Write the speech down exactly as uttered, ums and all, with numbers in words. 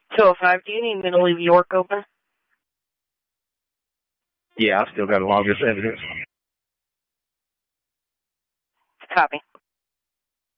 two oh five, do you need me to leave York open? Yeah, I still got the longest evidence. Copy.